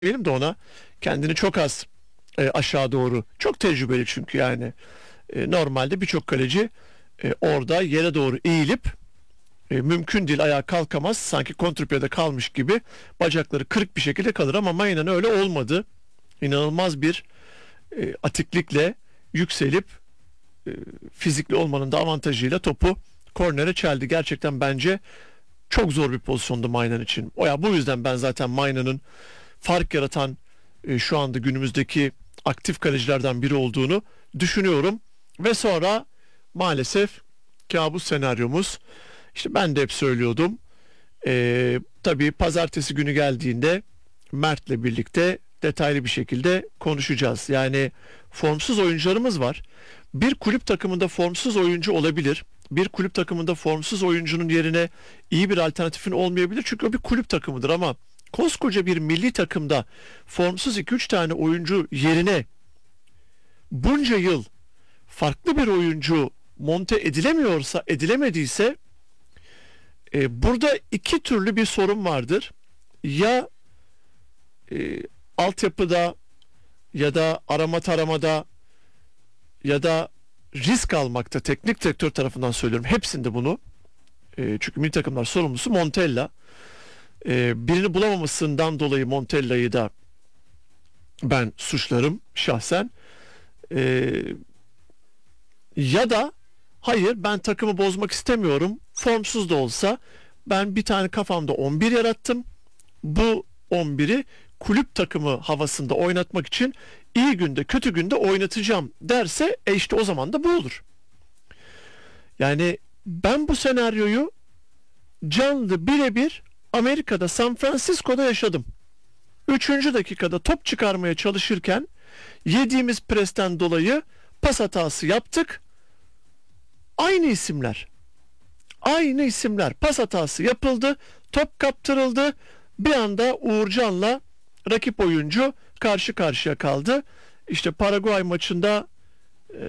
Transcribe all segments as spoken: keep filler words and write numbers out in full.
Benim de ona kendini çok az e, aşağı doğru, çok tecrübeli çünkü yani E, normalde birçok kaleci e, orada yere doğru eğilip e, mümkün değil, ayağa kalkamaz, sanki kontrpiyede kalmış gibi bacakları kırık bir şekilde kalır ama Mayna'nın öyle olmadı. İnanılmaz bir e, atiklikle yükselip e, fizikli olmanın da avantajıyla topu kornere çeldi. Gerçekten bence çok zor bir pozisyondu Mayna'nın için. O ya, bu yüzden ben zaten Mayna'nın fark yaratan e, şu anda günümüzdeki aktif kalecilerden biri olduğunu düşünüyorum. Ve sonra maalesef kabus senaryomuz, işte ben de hep söylüyordum. E, tabii pazartesi günü geldiğinde Mert'le birlikte detaylı bir şekilde konuşacağız. Yani formsuz oyuncularımız var. Bir kulüp takımında formsuz oyuncu olabilir. Bir kulüp takımında formsuz oyuncunun yerine iyi bir alternatifin olmayabilir. Çünkü o bir kulüp takımıdır ama koskoca bir milli takımda formsuz iki üç tane oyuncu yerine bunca yıl farklı bir oyuncu monte edilemiyorsa, edilemediyse e, burada iki türlü bir sorun vardır. Ya e, altyapıda ya da arama taramada ya da risk almakta, teknik direktör tarafından söylüyorum hepsinde bunu. E, çünkü milli takımlar sorumlusu Montella. E, birini bulamamasından dolayı Montella'yı da ben suçlarım şahsen. E, ya da hayır, ben takımı bozmak istemiyorum. Formsuz da olsa ben bir tane kafamda on bir yarattım. Bu on biri kulüp takımı havasında oynatmak için iyi günde kötü günde oynatacağım derse e işte o zaman da bu olur. Yani ben bu senaryoyu canlı birebir Amerika'da, San Francisco'da yaşadım. Üçüncü dakikada top çıkarmaya çalışırken yediğimiz presten dolayı pas hatası yaptık. Aynı isimler. Aynı isimler. Pas hatası yapıldı. Top kaptırıldı. Bir anda Uğurcan'la rakip oyuncu karşı karşıya kaldı. İşte Paraguay maçında e,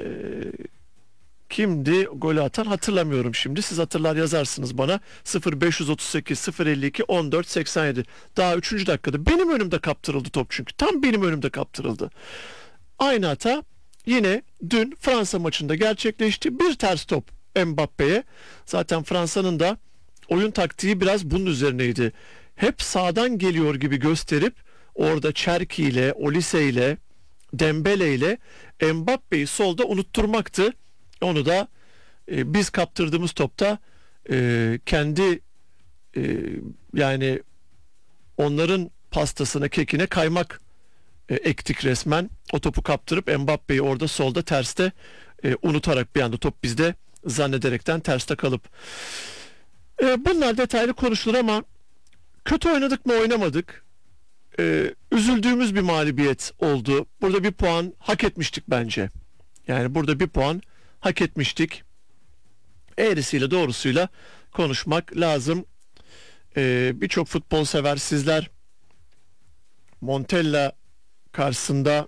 kimdi golü atan hatırlamıyorum şimdi. Siz hatırlar yazarsınız bana. sıfır beş otuz sekiz sıfır elli iki on dört seksen yedi. Daha üçüncü dakikada benim önümde kaptırıldı top çünkü. Tam benim önümde kaptırıldı. Aynı hata yine dün Fransa maçında gerçekleşti. Bir ters top Mbappe'ye. Zaten Fransa'nın da oyun taktiği biraz bunun üzerineydi. Hep sağdan geliyor gibi gösterip orada Cherki ile, Olise ile, Dembele ile Mbappe'yi solda unutturmaktı. Onu da e, biz kaptırdığımız topta e, kendi e, yani onların pastasına, kekine kaymak e, ektik resmen. O topu kaptırıp Mbappe'yi orada solda terste e, unutarak bir anda top bizde zannederekten terste kalıp. E, bunlar detaylı konuşulur ama kötü oynadık mı, oynamadık. E, üzüldüğümüz bir mağlubiyet oldu. Burada bir puan hak etmiştik bence. Yani burada bir puan hak etmiştik. Eğrisiyle doğrusuyla konuşmak lazım. E, Birçok futbol sever, sizler Montella karşısında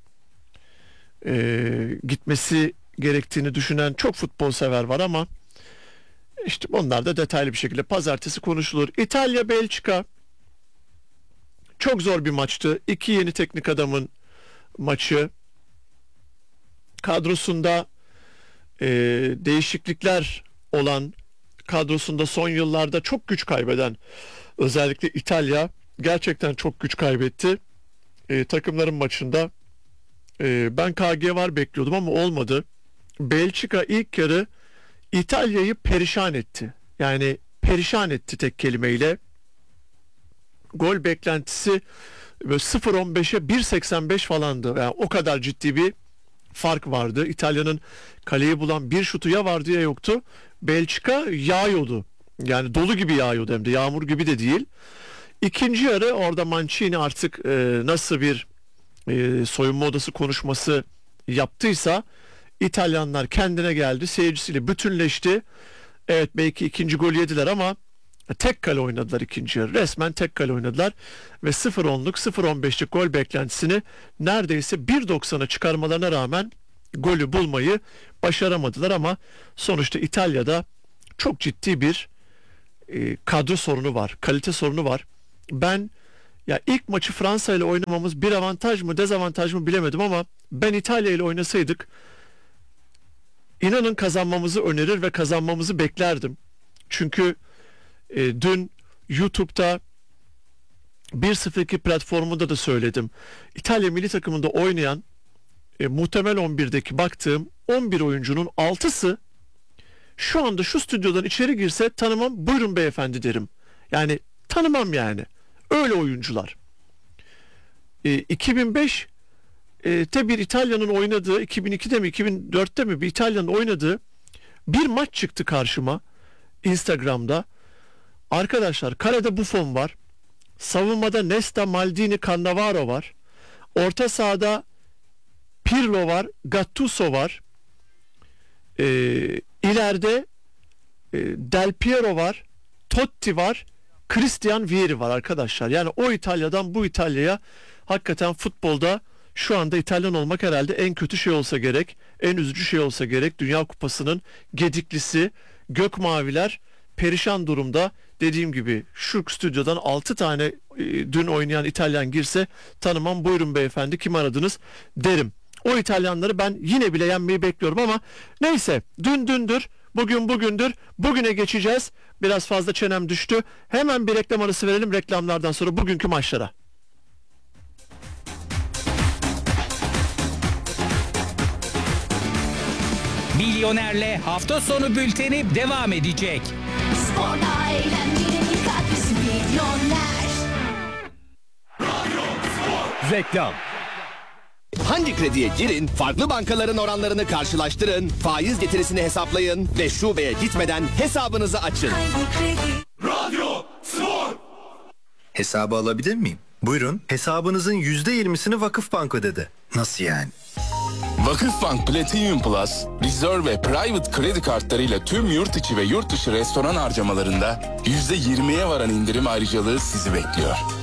e, gitmesi gerektiğini düşünen çok futbol sever var ama işte bunlar da detaylı bir şekilde pazartesi konuşulur. İtalya Belçika çok zor bir maçtı. İki yeni teknik adamın maçı. Kadrosunda e, değişiklikler olan, kadrosunda son yıllarda çok güç kaybeden, özellikle İtalya gerçekten çok güç kaybetti. E, takımların maçında e, ben K G var bekliyordum ama olmadı. Belçika ilk yarı İtalya'yı perişan etti. Yani perişan etti tek kelimeyle. Gol beklentisi böyle sıfır on beşe bir seksen beş falandı. Yani o kadar ciddi bir fark vardı. İtalya'nın kaleyi bulan bir şutu ya vardı ya yoktu. Belçika yağıyordu. Yani dolu gibi yağıyordu, hem de yağmur gibi de değil. İkinci yarı orada Mancini artık e, nasıl bir e, soyunma odası konuşması yaptıysa İtalyanlar kendine geldi. Seyircisiyle bütünleşti. Evet, belki ikinci golü yediler ama tek kale oynadılar ikinci yarı. Resmen tek kale oynadılar ve sıfır onluk sıfır on beşlik gol beklentisini neredeyse bir doksana çıkarmalarına rağmen golü bulmayı başaramadılar ama sonuçta İtalya'da çok ciddi bir e, kadro sorunu var, kalite sorunu var. Ben Ya ilk maçı Fransa ile oynamamız bir avantaj mı dezavantaj mı bilemedim ama ben İtalya ile oynasaydık inanın kazanmamızı önerir ve kazanmamızı beklerdim. Çünkü e, dün YouTube'da bir sıfır iki platformunda da söyledim. İtalya milli takımında oynayan e, muhtemel on birdeki baktığım on bir oyuncunun altısı şu anda şu stüdyodan içeri girse tanımam, buyurun beyefendi derim. Yani tanımam yani. Öyle oyuncular. E, iki bin beşte bir İtalya'nın oynadığı, iki bin ikide mi iki bin dörtte mi bir İtalya'nın oynadığı bir maç çıktı karşıma Instagram'da. Arkadaşlar kalede Buffon var. Savunmada Nesta, Maldini, Cannavaro var. Orta sahada Pirlo var, Gattuso var. Ee, ileride e, Del Piero var, Totti var, Christian Vieri var arkadaşlar. Yani o İtalya'dan bu İtalya'ya hakikaten futbolda şu anda İtalyan olmak herhalde en kötü şey olsa gerek. En üzücü şey olsa gerek. Dünya Kupası'nın gediklisi, gök maviler perişan durumda. Dediğim gibi şu stüdyodan altı tane e, dün oynayan İtalyan girse tanımam, buyurun beyefendi kim aradınız derim. O İtalyanları ben yine bile yenmeyi bekliyorum ama neyse, dün dündür, bugün bugündür, bugüne geçeceğiz. Biraz fazla çenem düştü. Hemen bir reklam arası verelim, reklamlardan sonra bugünkü maçlara. Milyoner'le hafta sonu bülteni devam edecek. Sporla eğlencenin katkısı Milyoner. Reklam. Hangi krediye girin, farklı bankaların oranlarını karşılaştırın, faiz getirisini hesaplayın ve şubeye gitmeden hesabınızı açın. Radyo Spor. Hesabı alabilir miyim? Buyurun. Hesabınızın yüzde yirmisini Vakıfbank ödedi. Nasıl yani? Vakıfbank Platinum Plus, Reserve ve Private kredi kartlarıyla tüm yurt içi ve yurt dışı restoran harcamalarında yüzde yirmiye varan indirim ayrıcalığı sizi bekliyor.